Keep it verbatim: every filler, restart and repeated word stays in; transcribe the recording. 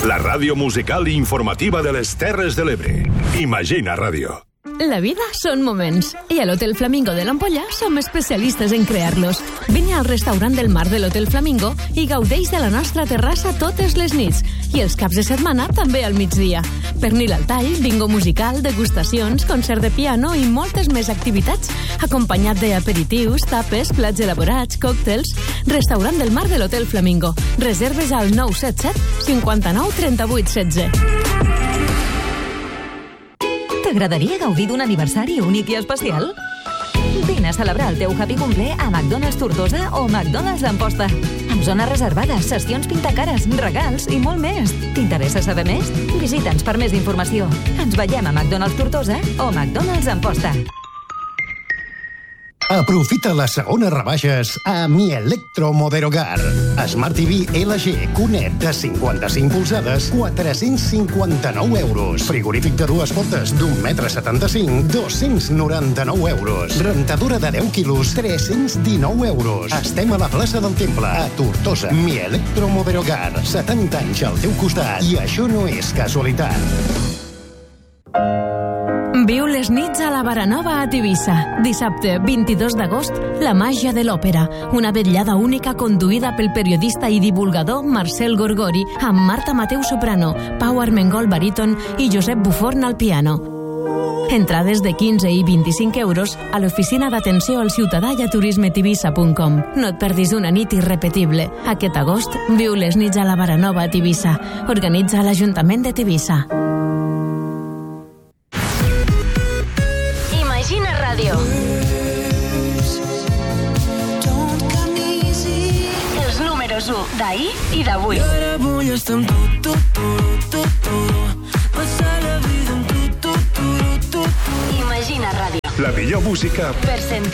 La ràdio musical i informativa de les Terres de l'Ebre. Imagina Ràdio. La vida són moments, i a l'Hotel Flamingo de l'Ampolla som especialistes en crear-los. Vine al restaurant del mar de l'Hotel Flamingo i gaudeix de la nostra terrassa totes les nits, i els caps de setmana també al migdia. Pernil al tall, bingo musical, degustacions, concert de piano i moltes més activitats, acompanyat d'aperitius, tapes, plats elaborats, còctels. Restaurant del mar de l'Hotel Flamingo. Reserves al nou set set cinquanta-nou trenta-vuit setze. T'agradaria gaudir d'un aniversari únic i especial? Vine a celebrar el teu happy cumple a McDonald's Tortosa o McDonald's Amposta. Amb zones reservades, sessions pintacares, regals i molt més. T'interessa saber més? Visita'ns per més informació. Ens veiem a McDonald's Tortosa o McDonald's Amposta. Aprofita les segones rebaixes a Mi Electro Moderogar. Smart T V L G Q net de cinquanta-cinc polzades, quatre-cents cinquanta-nou euros. Frigorífic de dues portes d'un metre setanta-cinc, dos-cents noranta-nou euros. Rentadora de deu quilos, tres-cents dinou euros. Estem a la plaça del Temple, a Tortosa. Mi Electro Moderogar. setanta anys al teu costat. I això no és casualitat. Viu les nits a la Baranova a Tivissa. Dissabte, vint-i-dos d'agost, La màgia de l'òpera. Una vetllada única conduïda pel periodista i divulgador Marcel Gorgori, amb Marta Mateu soprano, Pau Armengol baríton i Josep Buforn al piano. Entrades de quinze i vint-i-cinc euros a l'oficina d'atenció al ciutadà i a turismetivissa punt com. No et perdis una nit irrepetible. Aquest agost, viu les nits a la Baranova a Tivissa. Organitza l'Ajuntament de Tivissa. Els números u d'ahir i d'avui. Imagina Ràdio. La millor música per sentir